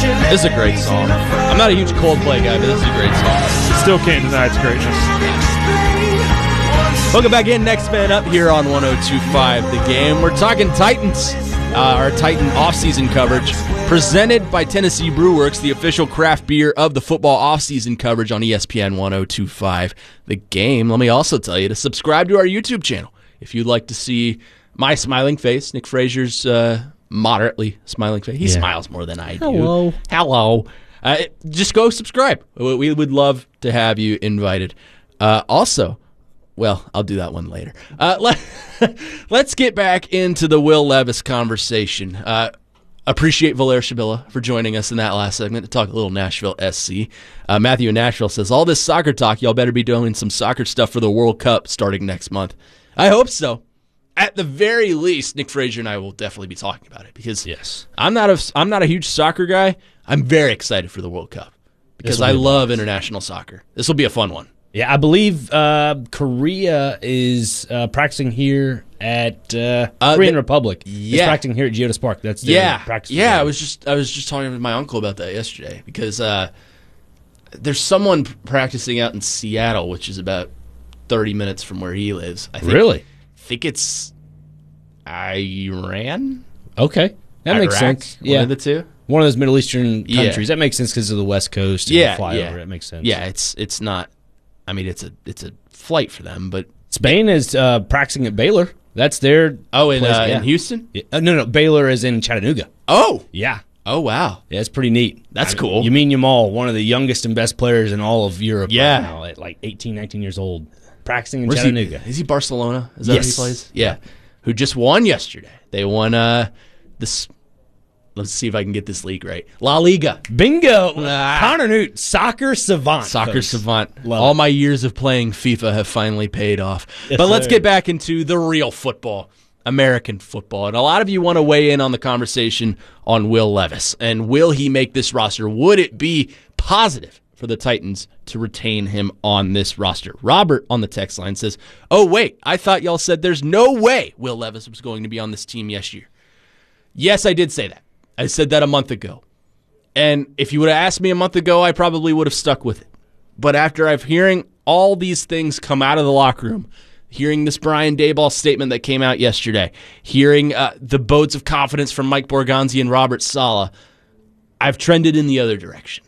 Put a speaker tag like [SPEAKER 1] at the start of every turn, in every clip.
[SPEAKER 1] This is a great song. I'm not a huge Coldplay guy, but this is a great song.
[SPEAKER 2] Still can't deny its greatness.
[SPEAKER 1] Welcome back in. Next man up here on 102.5 The Game. We're talking Titans, our Titan offseason coverage, presented by Tennessee Brewworks, the official craft beer of the football offseason coverage on ESPN 102.5 The Game. Let me also tell you to subscribe to our YouTube channel if you'd like to see my smiling face, Nick Frazier's moderately smiling face. He smiles more than I do. Hello. Just go subscribe. We would love to have you invited. Also, well, I'll do that one later. Let's get back into the Will Levis conversation. Appreciate Valer Shabila for joining us in that last segment to talk a little Nashville SC. Matthew in Nashville says, all this soccer talk, y'all better be doing some soccer stuff for the World Cup starting next month. I hope so. At the very least, Nick Frazier and I will definitely be talking about it because I'm not a huge soccer guy. I'm very excited for the World Cup because I love international soccer. This will be a fun one.
[SPEAKER 3] Yeah, I believe Korea is practicing here at Korean Republic. It's practicing here at Geodis Park. That's their practice.
[SPEAKER 1] Yeah, I was just talking with my uncle about that yesterday because there's someone practicing out in Seattle, which is about 30 minutes from where he lives.
[SPEAKER 3] Really?
[SPEAKER 1] I think it's Iran.
[SPEAKER 3] Okay, that makes sense.
[SPEAKER 1] One of the two.
[SPEAKER 3] One of those Middle Eastern countries. That makes sense because of the West Coast. And the flyover. That makes sense.
[SPEAKER 1] Yeah, it's not. I mean, it's a flight for them, but
[SPEAKER 3] Spain is practicing at Baylor. That's their
[SPEAKER 1] in Houston.
[SPEAKER 3] Yeah. No, Baylor is in Chattanooga.
[SPEAKER 1] Oh,
[SPEAKER 3] yeah.
[SPEAKER 1] Oh, wow.
[SPEAKER 3] Yeah, it's pretty neat.
[SPEAKER 1] That's cool.
[SPEAKER 3] Yamin Yamal, one of the youngest and best players in all of Europe right now, at like 18, 19 years old, practicing in Chattanooga.
[SPEAKER 1] Is he Barcelona? Is that where he plays? Yeah. Who just won yesterday. They won this. Let's see if I can get this league right. La Liga.
[SPEAKER 3] Bingo. Connor Newt, soccer savant.
[SPEAKER 1] Soccer
[SPEAKER 3] folks.
[SPEAKER 1] savant.
[SPEAKER 3] Love
[SPEAKER 1] all
[SPEAKER 3] it.
[SPEAKER 1] my years of playing FIFA have finally paid off.
[SPEAKER 3] Yes,
[SPEAKER 1] but let's
[SPEAKER 3] sir.
[SPEAKER 1] get back into the real football, American football. And a lot of you want to weigh in on the conversation on Will Levis. And will he make this roster? Would it be positive for the Titans to retain him on this roster? Robert on the text line says, oh, wait, I thought y'all said there's no way Will Levis was going to be on this team year. Yes, I did say that. I said that a month ago. And if you would have asked me a month ago, I probably would have stuck with it. But after I've hearing all these things come out of the locker room, hearing this Brian Daboll statement that came out yesterday, hearing the votes of confidence from Mike Borgonzi and Robert Saleh, I've trended in the other direction.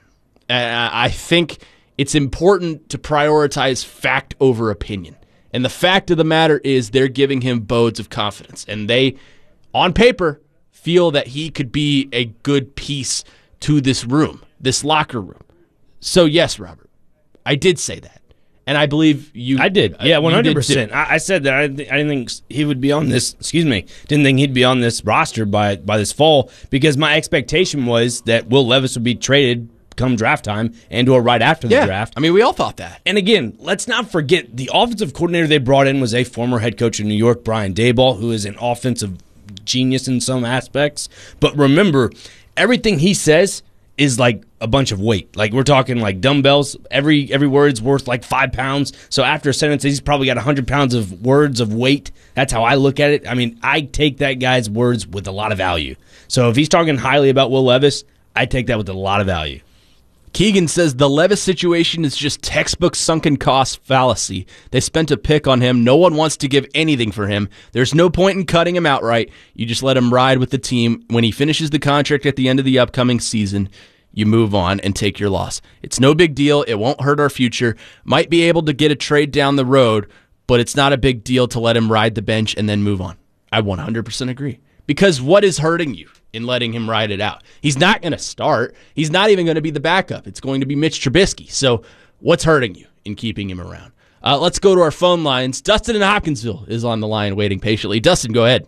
[SPEAKER 1] I think it's important to prioritize fact over opinion. And the fact of the matter is they're giving him votes of confidence. And they, on paper, feel that he could be a good piece to this room, this locker room. So, yes, Robert, I did say that. And I believe you.
[SPEAKER 3] I did. Yeah, 100%. I said that. I didn't think he would be on this. Excuse me. Didn't think he'd be on this roster by this fall because my expectation was that Will Levis would be traded come draft time and/or right after the draft.
[SPEAKER 1] I mean, we all thought that.
[SPEAKER 3] And again, let's not forget the offensive coordinator they brought in was a former head coach in New York, Brian Daboll, who is an offensive genius in some aspects. But remember, everything he says is like a bunch of weight. Like we're talking like dumbbells. Every word's worth like 5 pounds. So after a sentence, he's probably got 100 pounds of words of weight. That's how I look at it. I mean, I take that guy's words with a lot of value. So if he's talking highly about Will Levis, I take that with a lot of value.
[SPEAKER 1] Keegan says the Levis situation is just textbook sunken cost fallacy. They spent a pick on him. No one wants to give anything for him. There's no point in cutting him outright. You just let him ride with the team. When he finishes the contract at the end of the upcoming season, you move on and take your loss. It's no big deal. It won't hurt our future. Might be able to get a trade down the road, but it's not a big deal to let him ride the bench and then move on. I 100% agree. Because what is hurting you in letting him ride it out? He's not going to start. He's not even going to be the backup. It's going to be Mitch Trubisky. So what's hurting you in keeping him around? Let's go to our phone lines. Dustin in Hopkinsville is on the line waiting patiently. Dustin, go ahead.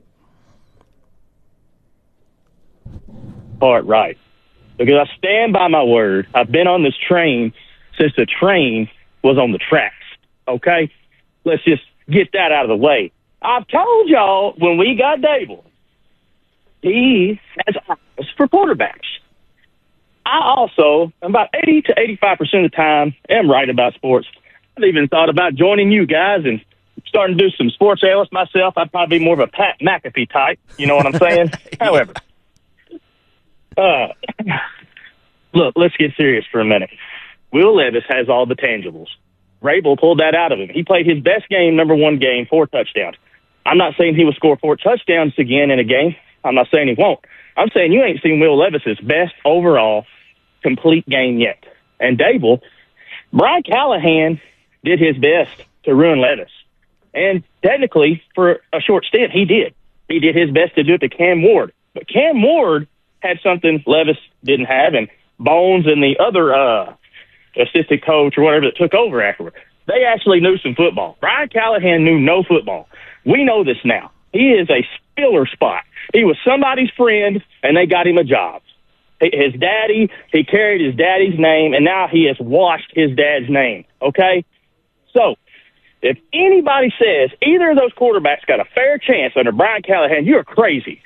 [SPEAKER 4] Part right. Because I stand by my word. I've been on this train since the train was on the tracks. Okay? Let's just get that out of the way. I've told y'all when we got Dable, he has eyes for quarterbacks. I also, about 80 to 85% of the time, am right about sports. I've even thought about joining you guys and starting to do some sports analysts myself. I'd probably be more of a Pat McAfee type. You know what I'm saying? However, look, let's get serious for a minute. Will Levis has all the tangibles. Vrabel pulled that out of him. He played his best game, number 1 game, 4 touchdowns. I'm not saying he will score 4 touchdowns again in a game. I'm not saying he won't. I'm saying you ain't seen Will Levis's best overall complete game yet. And Dable, Brian Callahan did his best to ruin Levis. And technically, for a short stint, he did. He did his best to do it to Cam Ward. But Cam Ward had something Levis didn't have, and Bones and the other assistant coach or whatever that took over afterward, they actually knew some football. Brian Callahan knew no football. We know this now. He is a spiller spot. He was somebody's friend, and they got him a job. His daddy, he carried his daddy's name, and now he has washed his dad's name, okay? So, if anybody says either of those quarterbacks got a fair chance under Brian Callahan, you're crazy.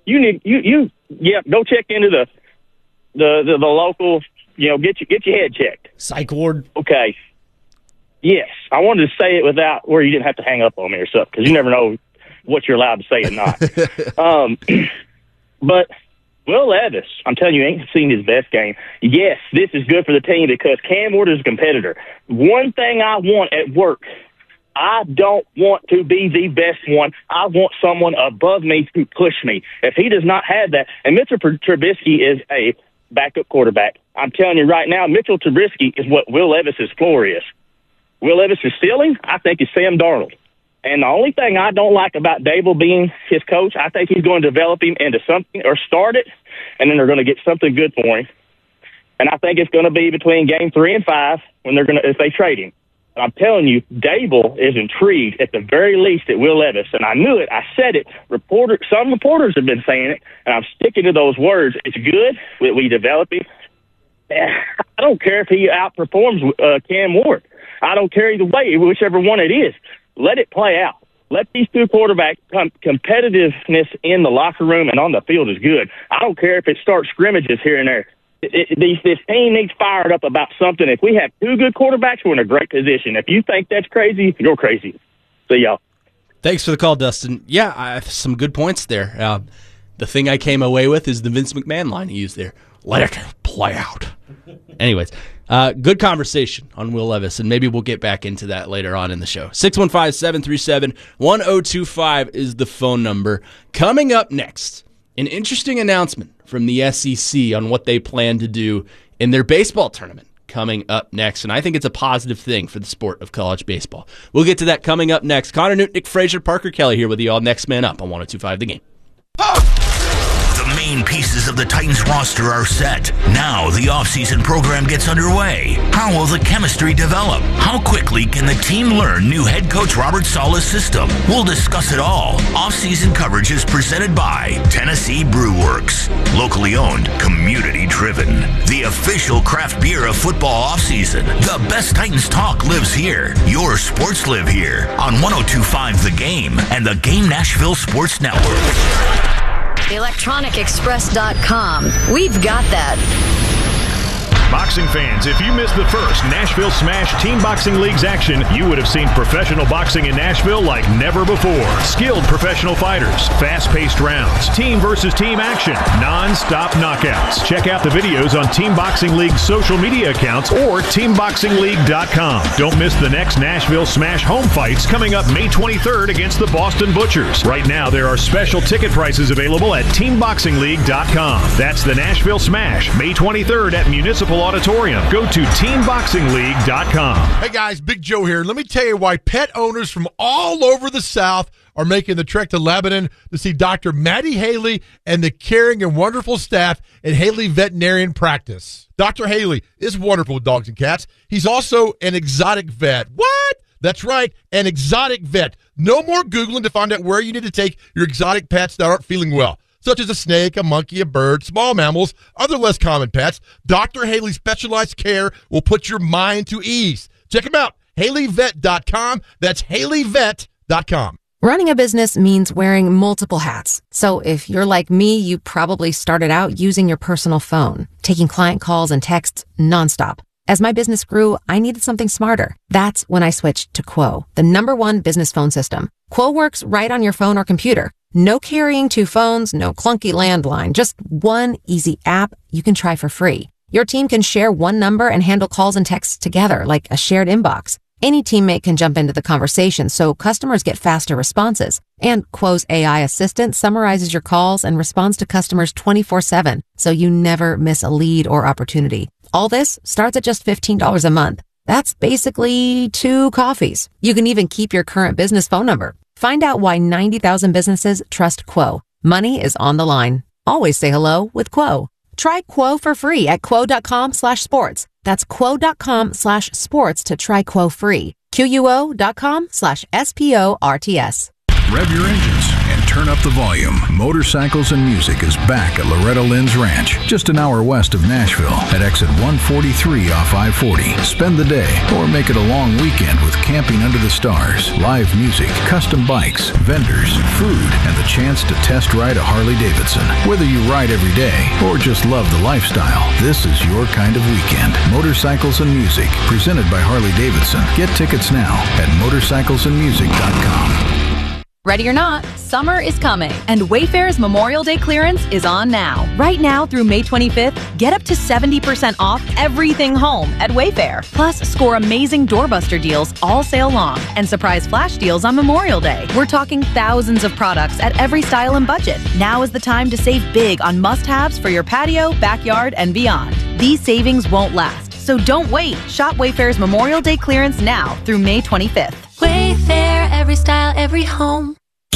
[SPEAKER 4] Go check into the local, get your head checked.
[SPEAKER 3] Psych ward.
[SPEAKER 4] Okay. Yes, I wanted to say it without where you didn't have to hang up on me or something, because you never know what you're allowed to say and not. But Will Levis, I'm telling you, ain't seen his best game. Yes, this is good for the team because Cam Ward is a competitor. One thing I want at work, I don't want to be the best one. I want someone above me to push me. If he does not have that, and Mitchell Trubisky is a backup quarterback. I'm telling you right now, Mitchell Trubisky is what Will Levis's floor is. Will Levis's ceiling, I think, is Sam Darnold. And the only thing I don't like about Dable being his coach, I think he's going to develop him into something or start it, and then they're going to get something good for him. And I think it's going to be between game 3 and 5 if they trade him. And I'm telling you, Dable is intrigued at the very least at Will Levis, and I knew it. I said it. Some reporters have been saying it, and I'm sticking to those words. It's good that we develop him. I don't care if he outperforms Cam Ward. I don't care either way, whichever one it is. Let it play out. Let these two quarterbacks competitiveness in the locker room and on the field is good. I don't care if it starts scrimmages here and there. This team needs fired up about something. If we have 2 good quarterbacks, we're in a great position. If you think that's crazy, you're crazy. See y'all.
[SPEAKER 1] Thanks for the call, Dustin. Yeah, I have some good points there. The thing I came away with is the Vince McMahon line he used there. Let it play out. Anyways, good conversation on Will Levis, and maybe we'll get back into that later on in the show. 615-737-1025 is the phone number. Coming up next, an interesting announcement from the SEC on what they plan to do in their baseball tournament coming up next, and I think it's a positive thing for the sport of college baseball. We'll get to that coming up next. Connor Newton, Nick Frazier, Parker Kelly here with you all. Next Man Up on 102.5 The Game.
[SPEAKER 2] The main pieces of the Titans roster are set. Now the offseason program gets underway. How will the chemistry develop? How quickly can the team learn new head coach Robert Saleh's system? We'll discuss it all. Offseason coverage is presented by Tennessee Brew Works. Locally owned, community driven. The official craft beer of football offseason. The best Titans talk lives here. Your sports live here on 102.5 The Game and the Game Nashville Sports Network.
[SPEAKER 5] ElectronicExpress.com. We've got that.
[SPEAKER 6] Boxing fans, if you missed the first Nashville Smash Team Boxing League's action, you would have seen professional boxing in Nashville like never before. Skilled professional fighters, fast-paced rounds, team versus team action, non-stop knockouts. Check out the videos on Team Boxing League's social media accounts or TeamBoxingLeague.com. Don't miss the next Nashville Smash home fights coming up May 23rd against the Boston Butchers. Right now, there are special ticket prices available at TeamBoxingLeague.com. That's the Nashville Smash, May 23rd at Municipal Auditorium. Go to TeamBoxingLeague.com.
[SPEAKER 7] Hey guys, Big Joe here. Let me tell you why pet owners from all over the South are making the trek to Lebanon to see Dr. Maddie Haley and the caring and wonderful staff at Haley Veterinarian Practice. Dr. Haley is wonderful with dogs and cats. He's also an exotic vet. What? That's right, an exotic vet. No more Googling to find out where you need to take your exotic pets that aren't feeling well, such as a snake, a monkey, a bird, small mammals, other less common pets. Dr. Haley's specialized care will put your mind to ease. Check him out, HaleyVet.com. That's HaleyVet.com.
[SPEAKER 8] Running a business means wearing multiple hats. So if you're like me, you probably started out using your personal phone, taking client calls and texts nonstop. As my business grew, I needed something smarter. That's when I switched to Quo, the #1 business phone system. Quo works right on your phone or computer. No carrying 2 phones, no clunky landline, just one easy app you can try for free. Your team can share one number and handle calls and texts together, like a shared inbox. Any teammate can jump into the conversation, so customers get faster responses. And Quo's AI assistant summarizes your calls and responds to customers 24/7, so you never miss a lead or opportunity. All this starts at just $15 a month. That's basically 2 coffees. You can even keep your current business phone number. Find out why 90,000 businesses trust Quo. Money is on the line. Always say hello with Quo. Try Quo for free at quo.com/sports. That's quo.com/sports to try Quo free. QUO.com/SPORTS.
[SPEAKER 9] Rev your engines and turn up the volume. Motorcycles and Music is back at Loretta Lynn's Ranch, just an hour west of Nashville at exit 143 off I-40. Spend the day or make it a long weekend with camping under the stars, live music, custom bikes, vendors, food, and the chance to test ride a Harley-Davidson. Whether you ride every day or just love the lifestyle, this is your kind of weekend. Motorcycles and Music, presented by Harley-Davidson. Get tickets now at motorcyclesandmusic.com.
[SPEAKER 5] Ready or not, summer is coming, and Wayfair's Memorial Day clearance is on now. Right now through May 25th, get up to 70% off everything home at Wayfair. Plus, score amazing doorbuster deals all sale long and surprise flash deals on Memorial Day. We're talking thousands of products at every style and budget. Now is the time to save big on must-haves for your patio, backyard, and beyond. These savings won't last, so don't wait. Shop Wayfair's Memorial Day clearance now through May 25th.
[SPEAKER 10] Wayfair, every style, every home.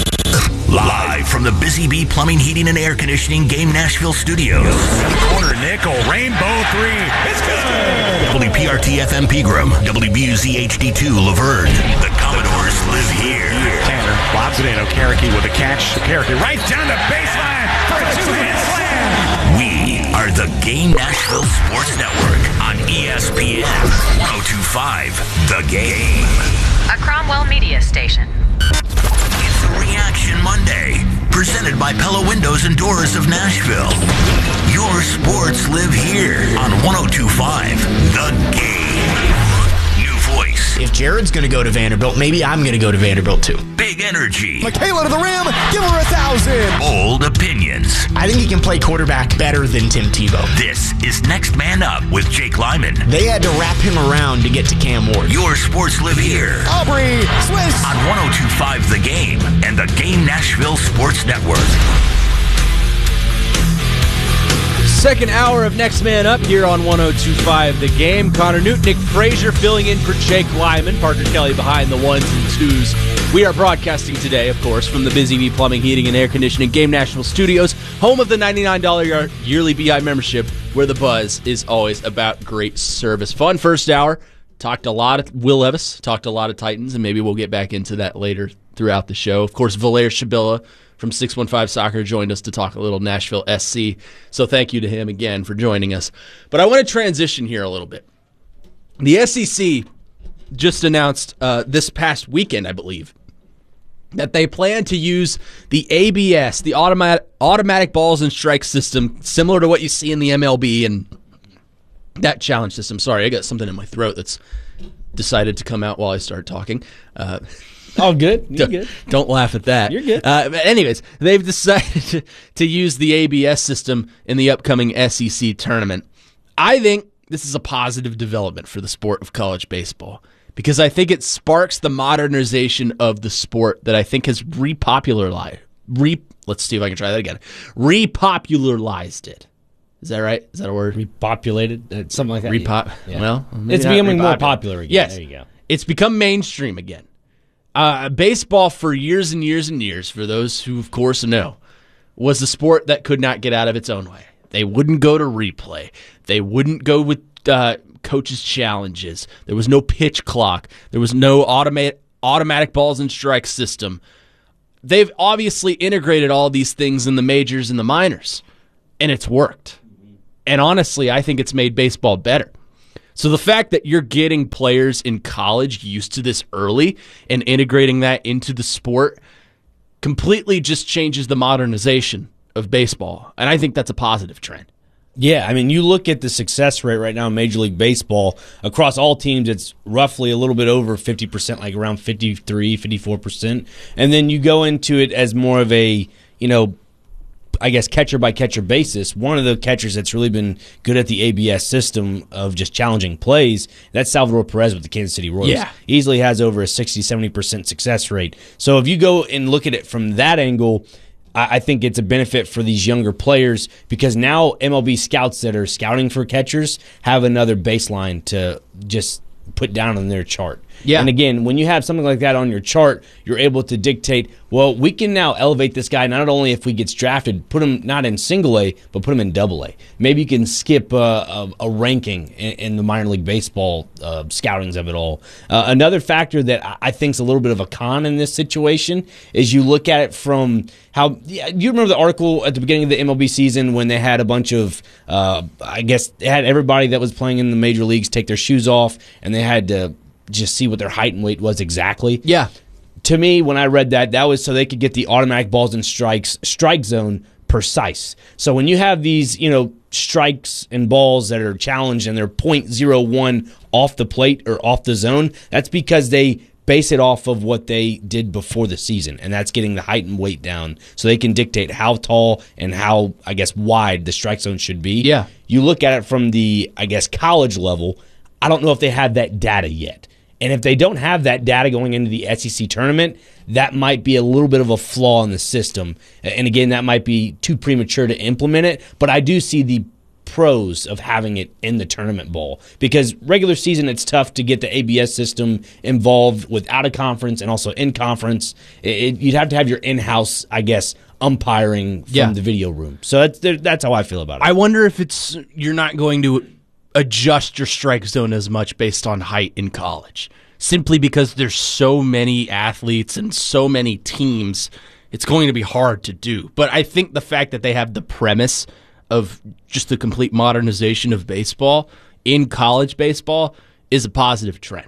[SPEAKER 2] Live from the Busy Bee Plumbing, Heating, and Air Conditioning Game Nashville Studios.
[SPEAKER 11] Corner nickel, rainbow 3. It's good.
[SPEAKER 2] WPRT FM Pegram, WBUZ HD2 Laverne. The Commodores live here.
[SPEAKER 11] Tanner lobs it in. Okereke with a catch. Okereke right down the baseline for a 2-hit slam.
[SPEAKER 2] We are the Game Nashville Sports Network on ESPN 1025 The Game.
[SPEAKER 5] A Cromwell Media Station.
[SPEAKER 2] It's Reaction Monday, presented by Pella Windows and Doors of Nashville. Your sports live here on 1025 The Game. New voice.
[SPEAKER 12] If Jared's going to go to Vanderbilt, maybe I'm going to go to Vanderbilt too.
[SPEAKER 2] Big energy.
[SPEAKER 11] Michaela to the rim. Give her 1,000.
[SPEAKER 2] Bold opinions.
[SPEAKER 12] I think he can play quarterback better than Tim Tebow.
[SPEAKER 2] This is Next Man Up with Jake Lyman.
[SPEAKER 12] They had to wrap him around to get to Cam Ward.
[SPEAKER 2] Your sports live here.
[SPEAKER 11] Aubrey Swiss.
[SPEAKER 2] On 1025 The Game and the Game Nashville Sports Network.
[SPEAKER 1] Second hour of Next Man Up here on 1025 The Game. Connor Newton, Nick Frazier filling in for Jake Lyman. Parker Kelly behind the ones and twos. We are broadcasting today, of course, from the Busy Bee Plumbing, Heating, and Air Conditioning Game Nashville Studios, home of the $99 yearly BI membership, where the buzz is always about great service. Fun first hour. Talked a lot of Will Levis, talked a lot of Titans, and maybe we'll get back into that later throughout the show. Of course, Valer Shabilla from 615 Soccer joined us to talk a little Nashville SC. So thank you to him again for joining us. But I want to transition here a little bit. The SEC just announced this past weekend, I believe, that they plan to use the ABS, the automatic balls and strike system, similar to what you see in the MLB and that challenge system. Sorry, I got something in my throat that's decided to come out while I start talking.
[SPEAKER 3] All good. You're good.
[SPEAKER 1] Don't laugh at that.
[SPEAKER 3] You're good.
[SPEAKER 1] But anyways, they've decided to use the ABS system in the upcoming SEC tournament. I think this is a positive development for the sport of college baseball because I think it sparks the modernization of the sport that I think has repopularized. Let's see if I can try that again. Repopularized it. Is that right? Is that a word?
[SPEAKER 3] Repopulated? Something like that.
[SPEAKER 1] Yeah. Well,
[SPEAKER 3] it's becoming more popular again.
[SPEAKER 1] Yes.
[SPEAKER 3] There you go.
[SPEAKER 1] It's become mainstream again. Baseball for years and years and years, for those who, of course, know, was a sport that could not get out of its own way. They wouldn't go to replay. They wouldn't go with coaches' challenges. There was no pitch clock. There was no automatic balls and strike system. They've obviously integrated all these things in the majors and the minors, and it's worked. And honestly, I think it's made baseball better. So the fact that you're getting players in college used to this early and integrating that into the sport completely just changes the modernization of baseball. And I think that's a positive trend.
[SPEAKER 3] Yeah, I mean, you look at the success rate right now in Major League Baseball. Across all teams, it's roughly a little bit over 50%, like around 53, 54%. And then you go into it as more of a, I guess, catcher-by-catcher basis, one of the catchers that's really been good at the ABS system of just challenging plays, that's Salvador Perez with the Kansas City Royals.
[SPEAKER 1] Yeah.
[SPEAKER 3] Easily has over a 60-70% success rate. So if you go and look at it from that angle, I think it's a benefit for these younger players because now MLB scouts that are scouting for catchers have another baseline to just put down on their chart.
[SPEAKER 1] Yeah.
[SPEAKER 3] And again, when you have something like that on your chart, you're able to dictate, well, we can now elevate this guy not only if he gets drafted, put him not in single A, but put him in double A. Maybe you can skip a ranking in the minor league baseball scoutings of it all. Another factor that I think is a little bit of a con in this situation is you look at it from how you remember the article at the beginning of the MLB season when they had a bunch of, I guess, they had everybody that was playing in the major leagues take their shoes off and they had to just see what their height and weight was exactly.
[SPEAKER 1] Yeah.
[SPEAKER 3] To me, when I read that was so they could get the automatic balls and strikes strike zone precise. So when you have these, strikes and balls that are challenged and they're 0.01 off the plate or off the zone, that's because they base it off of what they did before the season, and that's getting the height and weight down so they can dictate how tall and how, I guess, wide the strike zone should be.
[SPEAKER 1] Yeah.
[SPEAKER 3] You look at it from the, I guess, college level, I don't know if they have that data yet. And if they don't have that data going into the SEC tournament, that might be a little bit of a flaw in the system. And again, that might be too premature to implement it. But I do see the pros of having it in the tournament ball. Because regular season, it's tough to get the ABS system involved without a conference and also in conference. You'd have to have your in-house, I guess, umpiring from the video room. So that's how I feel about it.
[SPEAKER 1] I wonder if you're not going to adjust your strike zone as much based on height in college, simply because there's so many athletes and so many teams. It's going to be hard to do. But I think the fact that they have the premise of just the complete modernization of baseball in college baseball is a positive trend.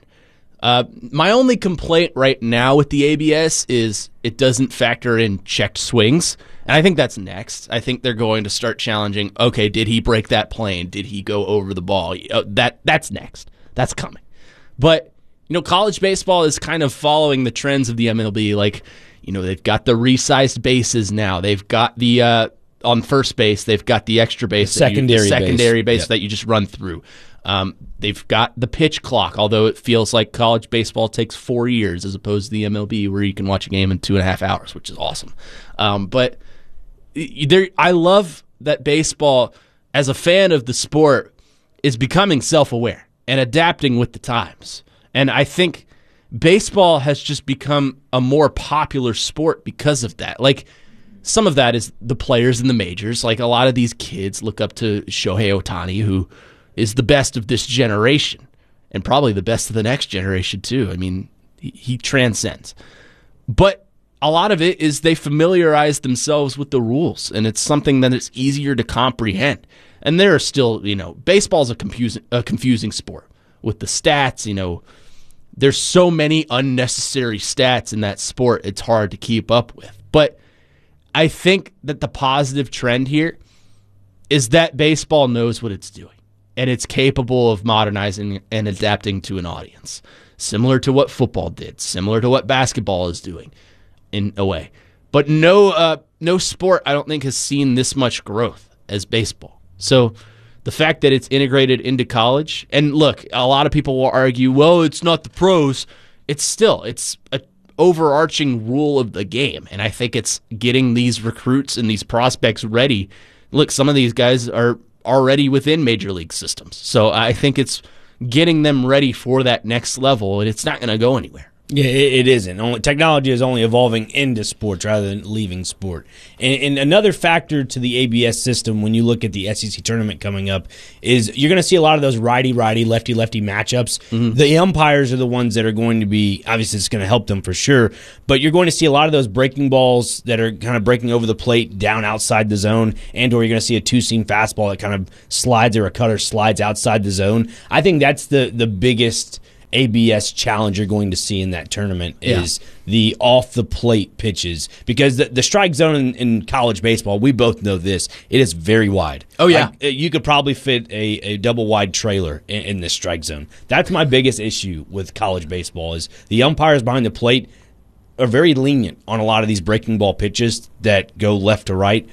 [SPEAKER 1] My only complaint right now with the ABS is it doesn't factor in checked swings. And I think that's next. I think they're going to start challenging, okay, did he break that plane? Did he go over the ball? That's next. That's coming. But, college baseball is kind of following the trends of the MLB. Like, they've got the resized bases now. They've got the, on first base, they've got the extra base.
[SPEAKER 3] Secondary
[SPEAKER 1] base that you just run through. They've got the pitch clock, although it feels like college baseball takes 4 years as opposed to the MLB where you can watch a game in 2.5 hours, which is awesome. But I love that baseball, as a fan of the sport, is becoming self-aware and adapting with the times. And I think baseball has just become a more popular sport because of that. Like, some of that is the players in the majors. Like, a lot of these kids look up to Shohei Ohtani, who is the best of this generation and probably the best of the next generation, too. I mean, he transcends. But a lot of it is they familiarize themselves with the rules, and it's something that it's easier to comprehend. And there are still, baseball's a confusing sport with the stats. There's so many unnecessary stats in that sport, it's hard to keep up with. But I think that the positive trend here is that baseball knows what it's doing, and it's capable of modernizing and adapting to an audience, similar to what football did, similar to what basketball is doing in a way. But no sport, I don't think, has seen this much growth as baseball. So the fact that it's integrated into college, and look, a lot of people will argue, well, it's not the pros. It's an overarching rule of the game, and I think it's getting these recruits and these prospects ready. Look, some of these guys are already within major league systems, so I think it's getting them ready for that next level, and it's not going to go anywhere.
[SPEAKER 3] Yeah, it isn't. Technology is only evolving into sports rather than leaving sport. And another factor to the ABS system when you look at the SEC tournament coming up is you're going to see a lot of those righty-righty, lefty-lefty matchups. Mm-hmm. The umpires are the ones that are going to be, obviously it's going to help them for sure, but you're going to see a lot of those breaking balls that are kind of breaking over the plate down outside the zone, and or you're going to see a two-seam fastball that kind of slides, or a cutter slides outside the zone. I think that's the biggest ABS challenge you're going to see in that tournament is the off-the-plate pitches. Because the strike zone in college baseball, we both know this, it is very wide.
[SPEAKER 1] Oh, yeah.
[SPEAKER 3] You could probably fit a double-wide trailer in the strike zone. That's my biggest issue with college baseball is the umpires behind the plate are very lenient on a lot of these breaking ball pitches that go left to right.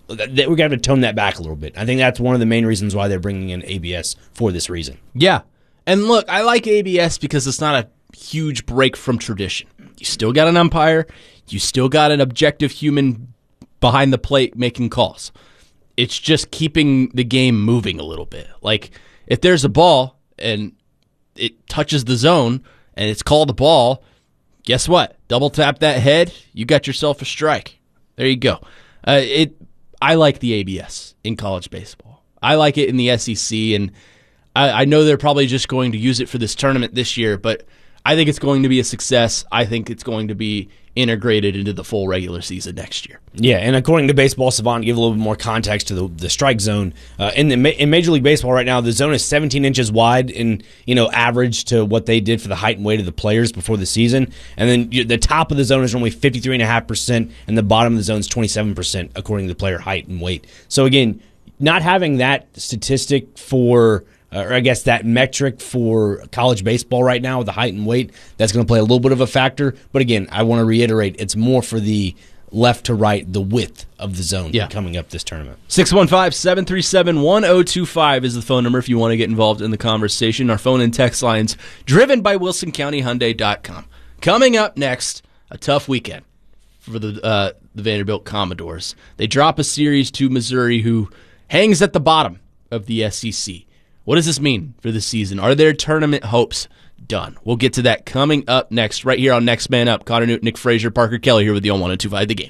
[SPEAKER 3] we're going to tone that back a little bit. I think that's one of the main reasons why they're bringing in ABS for this reason.
[SPEAKER 1] Yeah. And look, I like ABS because it's not a huge break from tradition. You still got an umpire. You still got an objective human behind the plate making calls. It's just keeping the game moving a little bit. Like, if there's a ball and it touches the zone and it's called a ball, guess what? Double tap that head, you got yourself a strike. There you go. I like the ABS in college baseball. I like it in the SEC, and I know they're probably just going to use it for this tournament this year, but I think it's going to be a success. I think it's going to be integrated into the full regular season next year.
[SPEAKER 3] Yeah, and according to Baseball Savant, to give a little bit more context to the strike zone, in Major League Baseball right now, the zone is 17 inches wide in average to what they did for the height and weight of the players before the season. And then the top of the zone is only 53.5%, and the bottom of the zone is 27% according to the player height and weight. So again, not having that statistic for or I guess that metric for college baseball right now with the height and weight, that's going to play a little bit of a factor. But again, I want to reiterate, it's more for the left to right, the width of the zone coming up this tournament.
[SPEAKER 1] 615-737-1025 is the phone number if you want to get involved in the conversation. Our phone and text lines driven by WilsonCountyHyundai.com. Coming up next, a tough weekend for the Vanderbilt Commodores. They drop a series to Missouri, who hangs at the bottom of the SEC. What does this mean for the season? Are their tournament hopes done? We'll get to that coming up next, right here on Next Man Up. Connor Newton, Nick Frazier, Parker Kelly here with you on 102.5 The Game.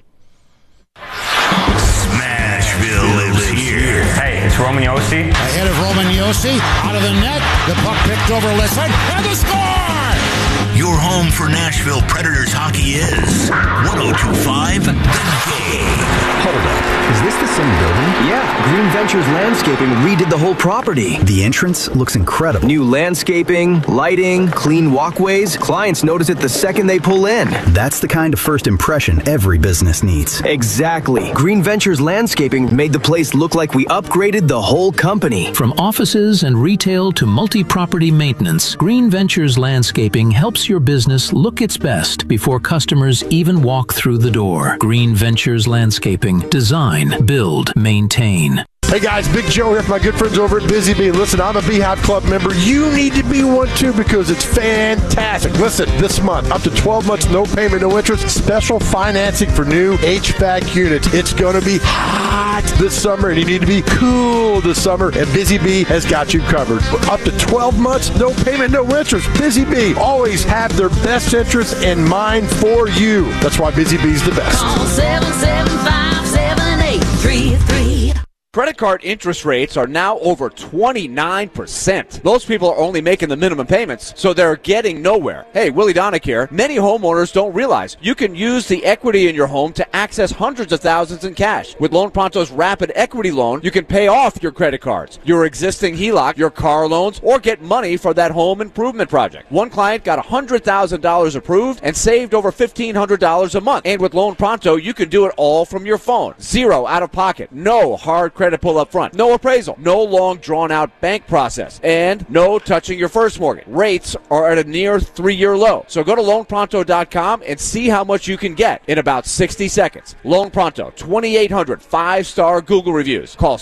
[SPEAKER 2] Smashville is here.
[SPEAKER 13] Hey, it's Roman Yossi.
[SPEAKER 14] Ahead of Roman Yossi, out of the net, the puck picked over Lisson, and the score!
[SPEAKER 2] Your home for Nashville Predators hockey is 102.5 The Game.
[SPEAKER 15] Hold up. Is this the same building?
[SPEAKER 16] Yeah. Green Ventures Landscaping redid the whole property.
[SPEAKER 15] The entrance looks incredible.
[SPEAKER 16] New landscaping, lighting, clean walkways. Clients notice it the second they pull in.
[SPEAKER 15] That's the kind of first impression every business needs.
[SPEAKER 16] Exactly. Green Ventures Landscaping made the place look like we upgraded the whole company.
[SPEAKER 17] From offices and retail to multi-property maintenance, Green Ventures Landscaping helps your business look its best before customers even walk through the door. Green Ventures Landscaping. Design, build, maintain.
[SPEAKER 18] Hey guys, Big Joe here for my good friends over at Busy Bee. Listen, I'm a Beehive Club member. You need to be one too because it's fantastic. Listen, this month, up to 12 months, no payment, no interest, special financing for new HVAC units. It's going to be hot this summer and you need to be cool this summer, and Busy Bee has got you covered. Up to 12 months, no payment, no interest. Busy Bee always have their best interests in mind for you. That's why Busy Bee's the best.
[SPEAKER 19] Call 775-7833.
[SPEAKER 20] Credit card interest rates are now over 29%. Those people are only making the minimum payments, so they're getting nowhere. Hey, Willie Donick here. Many homeowners don't realize you can use the equity in your home to access hundreds of thousands in cash. With Loan Pronto's Rapid Equity Loan, you can pay off your credit cards, your existing HELOC, your car loans, or get money for that home improvement project. One client got $100,000 approved and saved over $1,500 a month. And with Loan Pronto, you can do it all from your phone. Zero out of pocket. No hard credit pull up front. No appraisal. No long drawn-out bank process. And no touching your first mortgage. Rates are at a near 3-year low. So go to loanpronto.com and see how much you can get in about 60 seconds. Loan Pronto, 2,800 5-star Google reviews. Call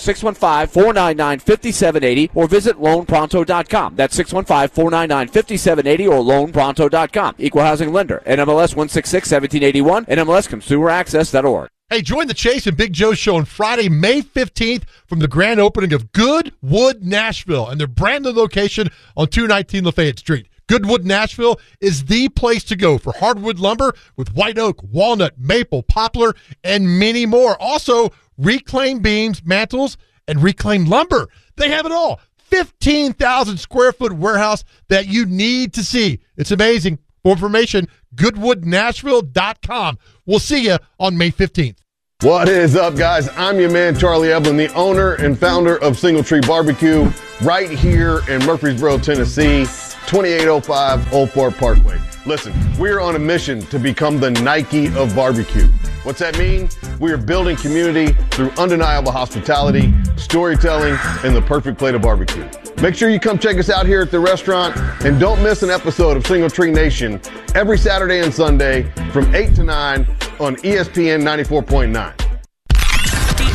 [SPEAKER 20] 615-499-5780 or visit loanpronto.com. That's 615-499-5780 or loanpronto.com. Equal housing lender. NMLS 166-1781. NMLSconsumeraccess.org.
[SPEAKER 7] Hey, join the Chase and Big Joe show on Friday, May 15th from the grand opening of Goodwood Nashville and their brand new location on 219 Lafayette Street. Goodwood Nashville is the place to go for hardwood lumber with white oak, walnut, maple, poplar, and many more. Also, reclaimed beams, mantles, and reclaimed lumber. They have it all. 15,000 square foot warehouse that you need to see. It's amazing. For information, goodwoodnashville.com. We'll see you on May 15th.
[SPEAKER 21] What is up, guys? I'm your man, Charlie Evelyn, the owner and founder of Single Tree Barbecue right here in Murfreesboro, Tennessee, 2805 Old Fort Parkway. Listen, we're on a mission to become the Nike of barbecue. What's that mean? We are building community through undeniable hospitality, storytelling, and the perfect plate of barbecue. Make sure you come check us out here at the restaurant, and don't miss an episode of Single Tree Nation every Saturday and Sunday from 8 to 9 on ESPN 94.9.
[SPEAKER 2] Phoenix,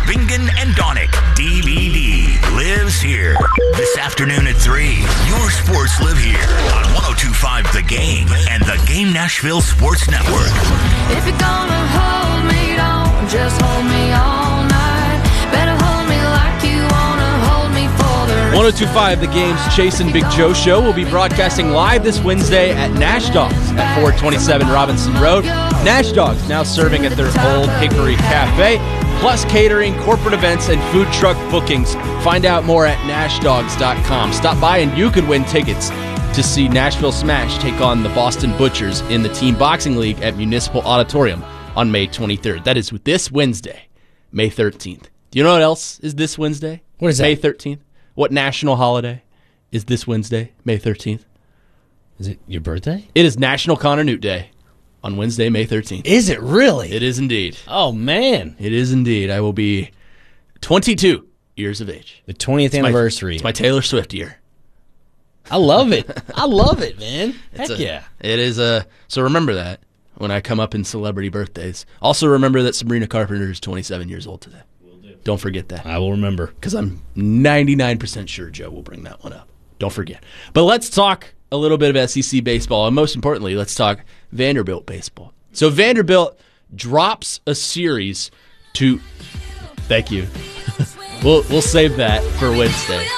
[SPEAKER 2] Bingen and Donick DVD lives here. This afternoon at 3, your sports live here on 102.5 The Game and The Game Nashville Sports Network.
[SPEAKER 10] If you're gonna hold me, don't just hold me all night. Better hold me like you wanna hold me for the
[SPEAKER 1] 102.5 The Game's Chase and Big Joe show will be broadcasting live this Wednesday at Nash Dogs at 427 Robinson Road. Nash Dogs now serving at their Old Hickory Cafe, plus catering, corporate events, and food truck bookings. Find out more at NashDogs.com. Stop by and you could win tickets to see Nashville Smash take on the Boston Butchers in the Team Boxing League at Municipal Auditorium on May 23rd. That is this Wednesday, May 13th. Do you know what else is this Wednesday?
[SPEAKER 3] What is that?
[SPEAKER 1] May 13th. What national holiday is this Wednesday, May 13th?
[SPEAKER 3] Is it your birthday?
[SPEAKER 1] It is National Connor Newt Day on Wednesday, May 13th.
[SPEAKER 3] Is it really?
[SPEAKER 1] It is indeed.
[SPEAKER 3] Oh, man.
[SPEAKER 1] It is indeed. I will be 22 years of age.
[SPEAKER 3] The 20th anniversary.
[SPEAKER 1] It's my Taylor Swift year.
[SPEAKER 3] I love it. I love it, man. Heck
[SPEAKER 1] yeah. It is so remember that when I come up in celebrity birthdays. Also remember that Sabrina Carpenter is 27 years old today. Will do. Don't forget that.
[SPEAKER 3] I will remember.
[SPEAKER 1] Because I'm 99% sure Joe will bring that one up. Don't forget. But let's talk a little bit of SEC baseball, and most importantly, let's talk Vanderbilt baseball. So Vanderbilt drops a series to... Thank you. We'll save that for Wednesday.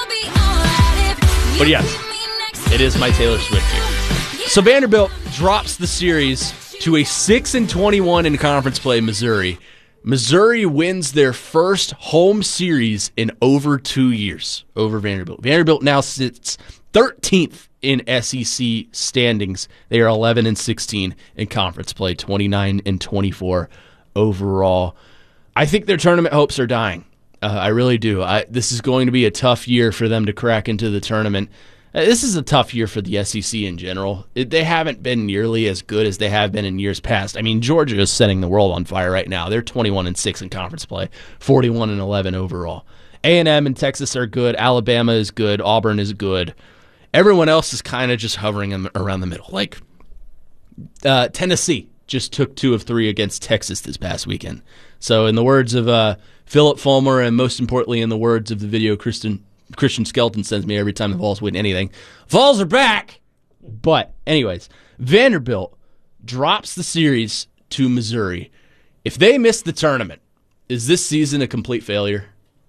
[SPEAKER 1] But yes, it is my Taylor Swift year. So Vanderbilt drops the series to a 6-21 in conference play Missouri. Missouri wins their first home series in over 2 years over Vanderbilt. Vanderbilt now sits 13th in SEC standings. They are 11-16 in conference play, 29-24 overall. I think their tournament hopes are dying. I really do. This is going to be a tough year for them to crack into the tournament. This is a tough year for the SEC in general. They haven't been nearly as good as they have been in years past. I mean, Georgia is setting the world on fire right now. They're 21-6 in conference play, 41-11 overall. A&M and Texas are good. Alabama is good. Auburn is good. Everyone else is kind of just hovering around the middle. Like Tennessee just took 2 of 3 against Texas this past weekend. So in the words of Philip Fulmer, and most importantly in the words of the video Christian Skelton sends me every time the Vols win anything, Vols are back! But anyways, Vanderbilt drops the series to Missouri. If they miss the tournament, is this season a complete failure?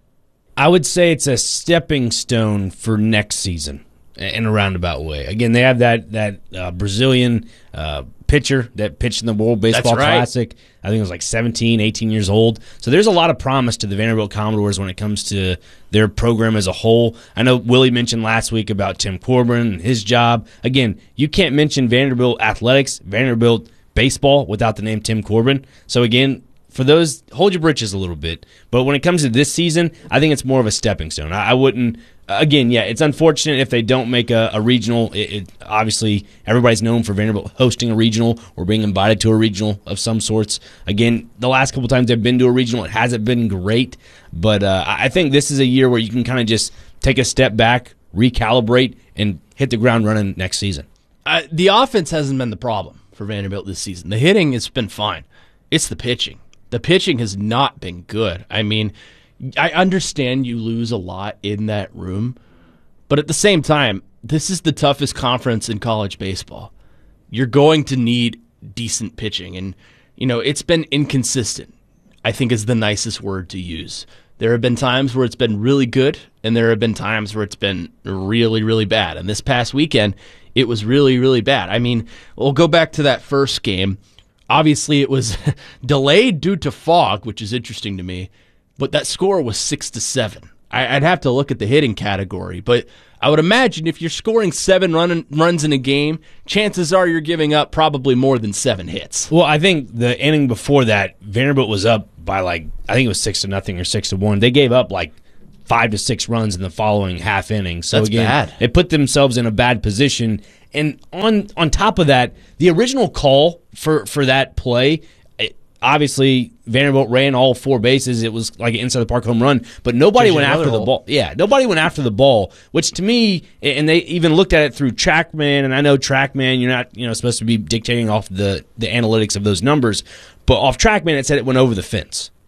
[SPEAKER 3] I would say it's a stepping stone for next season in a roundabout way. Again, they have that Brazilian pitcher that pitched in the World Baseball Classic. I think it was like 17, 18 years old. So there's a lot of promise to the Vanderbilt Commodores when it comes to their program as a whole. I know Willie mentioned last week about Tim Corbin and his job. Again, you can't mention Vanderbilt athletics, Vanderbilt baseball without the name Tim Corbin. So again, for those, hold your britches a little bit. But when it comes to this season, I think it's more of a stepping stone. I wouldn't, again, yeah, it's unfortunate if they don't make a regional. Obviously, everybody's known for Vanderbilt hosting a regional or being invited to a regional of some sorts. Again, the last couple times they've been to a regional, it hasn't been great. But I think this is a year where you can kind of just take a step back, recalibrate, and hit the ground running next season.
[SPEAKER 1] The offense hasn't been the problem for Vanderbilt this season. The hitting has been fine. It's the pitching. The pitching has not been good. I mean, I understand you lose a lot in that room, but at the same time, this is the toughest conference in college baseball. You're going to need decent pitching, and it's been inconsistent, I think is the nicest word to use. There have been times where it's been really good, and there have been times where it's been really, really bad. And this past weekend, it was really, really bad. I mean, we'll go back to that first game. Obviously, it was delayed due to fog, which is interesting to me, but that score was 6-7. I'd have to look at the hitting category, but I would imagine if you're scoring 7 runs in a game, chances are you're giving up probably more than 7 hits.
[SPEAKER 3] Well, I think the inning before that, Vanderbilt was up by I think it was 6-0 or 6-1. They gave up 5 to 6 runs in the following half inning. So
[SPEAKER 1] that's
[SPEAKER 3] again,
[SPEAKER 1] bad.
[SPEAKER 3] It put themselves in a bad position. And on top of that, the original call for that play, obviously Vanderbilt ran all 4 bases. It was like an inside the park home run, but nobody went after the ball. Yeah, nobody went after the ball, which to me, and they even looked at it through TrackMan, and I know TrackMan, you're not supposed to be dictating off the analytics of those numbers, but off TrackMan it said it went over the fence.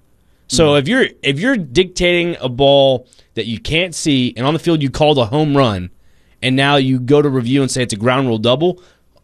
[SPEAKER 3] So if you're dictating a ball that you can't see, and on the field you called a home run, and now you go to review and say it's a ground rule double,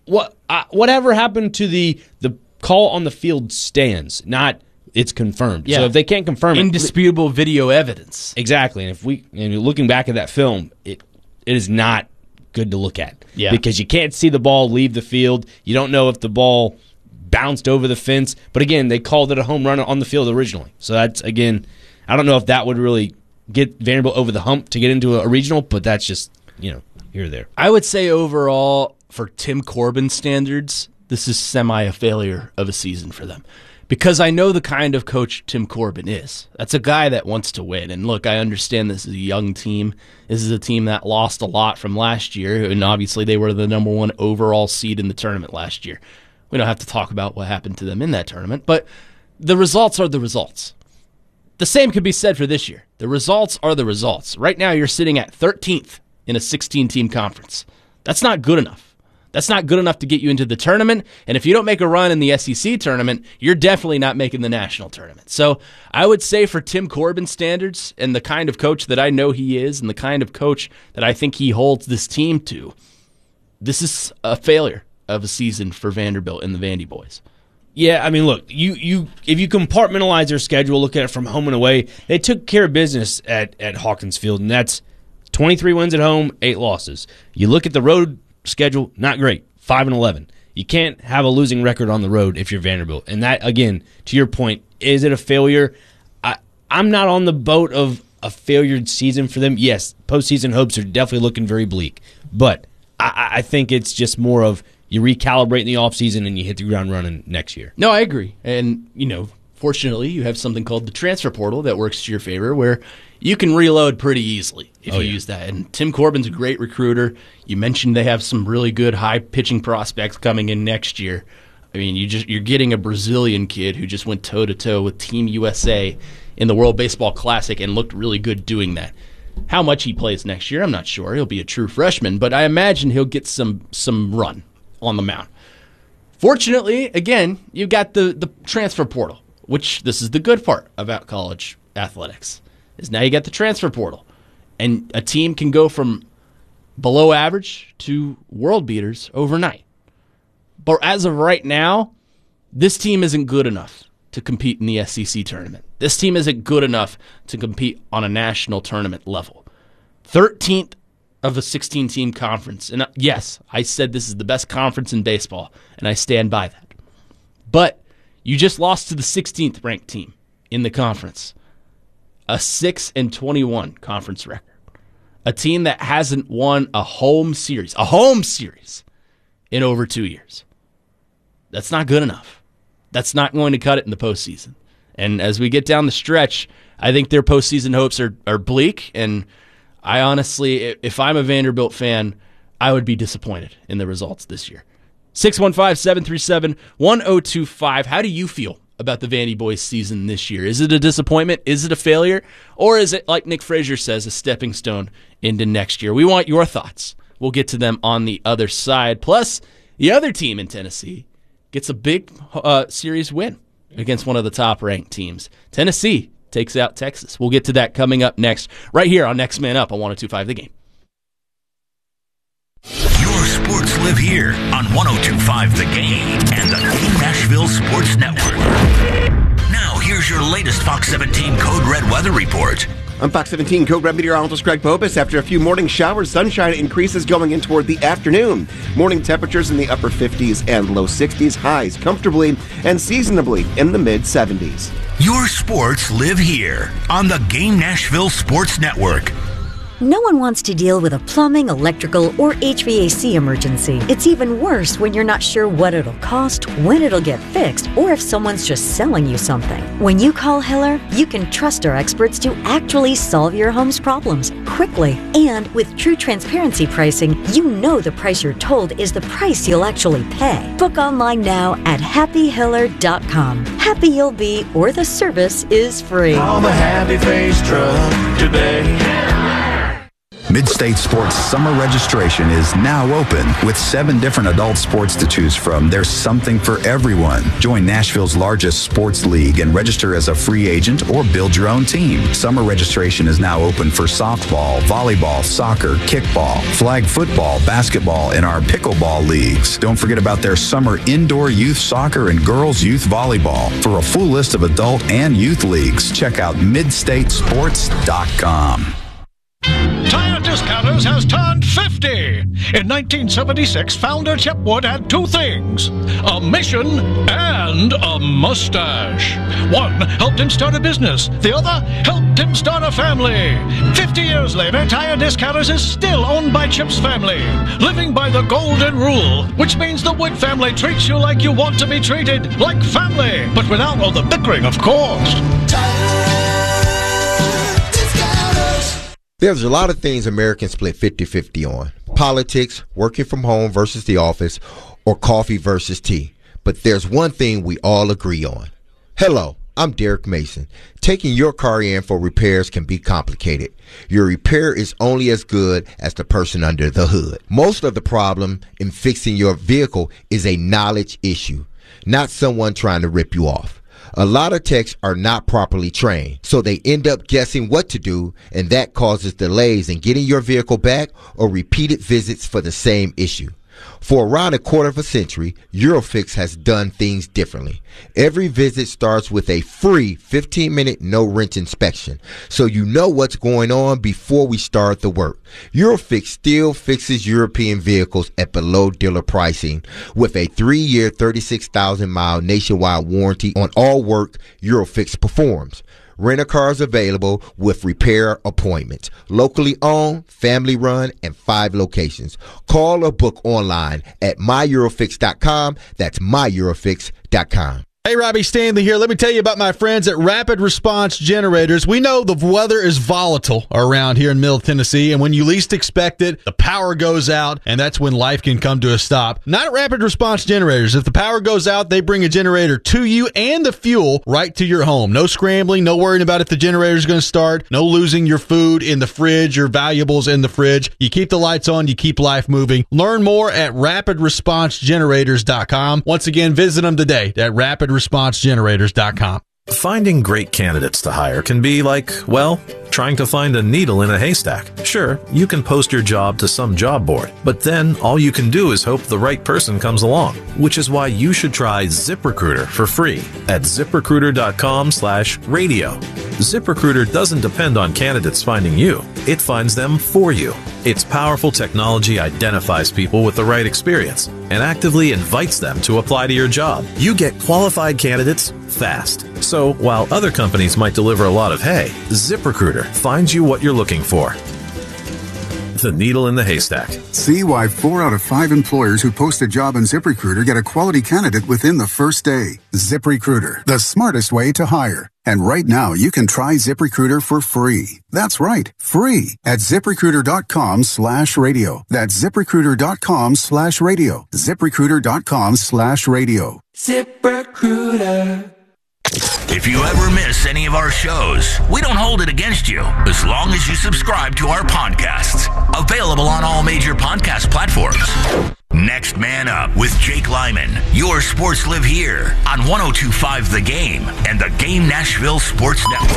[SPEAKER 3] whatever happened to the call on the field stands, not it's confirmed.
[SPEAKER 1] Yeah.
[SPEAKER 3] So if they can't confirm
[SPEAKER 1] indisputable video evidence.
[SPEAKER 3] Exactly. And looking back at that film, it is not good to look at.
[SPEAKER 1] Yeah.
[SPEAKER 3] Because you can't see the ball leave the field. You don't know if the ball bounced over the fence. But again, they called it a home run on the field originally. So that's, again, I don't know if that would really get Vanderbilt over the hump to get into a regional, but that's just, here or there.
[SPEAKER 1] I would say overall, for Tim Corbin standards, this is semi a failure of a season for them. Because I know the kind of coach Tim Corbin is. That's a guy that wants to win. And look, I understand this is a young team. This is a team that lost a lot from last year, and obviously they were the number 1 overall seed in the tournament last year. We don't have to talk about what happened to them in that tournament, but the results are the results. The same could be said for this year. The results are the results. Right now you're sitting at 13th in a 16-team conference. That's not good enough. That's not good enough to get you into the tournament, and if you don't make a run in the SEC tournament, you're definitely not making the national tournament. So I would say for Tim Corbin standards and the kind of coach that I know he is and the kind of coach that I think he holds this team to, this is a failure of a season for Vanderbilt and the Vandy boys.
[SPEAKER 3] Yeah, I mean, look, you if you compartmentalize their schedule, look at it from home and away, they took care of business at Hawkins Field, and that's 23 wins at home, 8 losses. You look at the road schedule, not great, 5-11. You can't have a losing record on the road if you're Vanderbilt. And that, again, to your point, is it a failure? I'm not on the boat of a failure season for them. Yes, postseason hopes are definitely looking very bleak. But I think it's just more of you recalibrate in the offseason and you hit the ground running next year.
[SPEAKER 1] No, I agree. And, fortunately, you have something called the transfer portal that works to your favor where you can reload pretty easily if you use that. And Tim Corbin's a great recruiter. You mentioned they have some really good high pitching prospects coming in next year. I mean, you're getting a Brazilian kid who just went toe-to-toe with Team USA in the World Baseball Classic and looked really good doing that. How much he plays next year, I'm not sure. He'll be a true freshman, but I imagine he'll get some run on the mound. Fortunately, again, you've got the transfer portal, which this is the good part about college athletics, is now you got the transfer portal. And a team can go from below average to world beaters overnight. But as of right now, this team isn't good enough to compete in the SEC tournament. This team isn't good enough to compete on a national tournament level. 13th of a 16-team conference. And yes, I said this is the best conference in baseball, and I stand by that. But you just lost to the 16th ranked team in the conference. A 6-21 conference record. A team that hasn't won a home series in over 2 years. That's not good enough. That's not going to cut it in the postseason. And as we get down the stretch, I think their postseason hopes are bleak. And I honestly, if I'm a Vanderbilt fan, I would be disappointed in the results this year. 615-737-1025. How do you feel about the Vandy boys season this year? Is it a disappointment? Is it a failure? Or is it, like Nick Frazier says, a stepping stone into next year? We want your thoughts. We'll get to them on the other side. Plus, the other team in Tennessee gets a big series win against one of the top-ranked teams. Tennessee takes out Texas. We'll get to that coming up next, right here on Next Man Up on 102.5 The Game.
[SPEAKER 2] Your sports live here on 102.5 The Game and the Game Nashville Sports Network. Now, here's your latest Fox 17 Code Red weather report.
[SPEAKER 13] I'm Fox 17 Code Red meteorologist Greg Popus. After a few morning showers, sunshine increases going in toward the afternoon. Morning temperatures in the upper 50s and low 60s, highs comfortably and seasonably in the mid-70s.
[SPEAKER 2] Your sports live here on the Game Nashville Sports Network.
[SPEAKER 19] No one wants to deal with a plumbing, electrical, or HVAC emergency. It's even worse when you're not sure what it'll cost, when it'll get fixed, or if someone's just selling you something. When you call Hiller, you can trust our experts to actually solve your home's problems quickly. And with true transparency pricing, you know the price you're told is the price you'll actually pay. Book online now at happyhiller.com. Happy you'll be, or the service is free.
[SPEAKER 10] Call the Happy Face Truck today.
[SPEAKER 15] Midstate Sports summer registration is now open. With 7 different adult sports to choose from, there's something for everyone. Join Nashville's largest sports league and register as a free agent or build your own team. Summer registration is now open for softball, volleyball, soccer, kickball, flag football, basketball, and our pickleball leagues. Don't forget about their summer indoor youth soccer and girls youth volleyball. For a full list of adult and youth leagues, check out midstatesports.com.
[SPEAKER 4] Tire Discounters has turned 50. In 1976, founder Chip Wood had 2 things: a mission and a mustache. One helped him start a business. The other helped him start a family. 50 years later, Tire Discounters is still owned by Chip's family, living by the golden rule, which means the Wood family treats you like you want to be treated, like family, but without all the bickering, of course.
[SPEAKER 22] There's a lot of things Americans split 50-50 on. Politics, working from home versus the office, or coffee versus tea. But there's one thing we all agree on. Hello, I'm Derek Mason. Taking your car in for repairs can be complicated. Your repair is only as good as the person under the hood. Most of the problem in fixing your vehicle is a knowledge issue, not someone trying to rip you off. A lot of techs are not properly trained, so they end up guessing what to do, and that causes delays in getting your vehicle back or repeated visits for the same issue. For around a quarter of a century, Eurofix has done things differently. Every visit starts with a free 15-minute no-wrench inspection, so you know what's going on before we start the work. Eurofix still fixes European vehicles at below dealer pricing with a 3-year, 36,000-mile nationwide warranty on all work Eurofix performs. Rent-a-cars available with repair appointments. Locally owned, family run, and 5 locations. Call or book online at myeurofix.com. That's myeurofix.com.
[SPEAKER 23] Hey, Robbie Stanley here. Let me tell you about my friends at Rapid Response Generators. We know the weather is volatile around here in Middle Tennessee, and when you least expect it, the power goes out, and that's when life can come to a stop. Not at Rapid Response Generators. If the power goes out, they bring a generator to you and the fuel right to your home. No scrambling, no worrying about if the generator is going to start, no losing your food in the fridge, your valuables in the fridge. You keep the lights on, you keep life moving. Learn more at rapidresponsegenerators.com. Once again, visit them today at rapidresponsegenerators.com.
[SPEAKER 24] Finding great candidates to hire can be like, well, trying to find a needle in a haystack. Sure, you can post your job to some job board, but then all you can do is hope the right person comes along, which is why you should try ZipRecruiter for free at ZipRecruiter.com/radio. ZipRecruiter doesn't depend on candidates finding you. It finds them for you. Its powerful technology identifies people with the right experience and actively invites them to apply to your job. You get qualified candidates fast. So while other companies might deliver a lot of hay, ZipRecruiter finds you what you're looking for. The needle in the haystack.
[SPEAKER 25] See why 4 out of 5 employers who post a job on ZipRecruiter get a quality candidate within the first day. ZipRecruiter, the smartest way to hire. And right now, you can try ZipRecruiter for free. That's right, free at ZipRecruiter.com/radio. That's ZipRecruiter.com/radio. ZipRecruiter.com/radio.
[SPEAKER 2] ZipRecruiter. If you ever miss any of our shows, we don't hold it against you as long as you subscribe to our podcasts. Available on all major podcast platforms. Next Man Up with Jake Lyman. Your sports live here on 102.5 The Game and the Game Nashville Sports Network.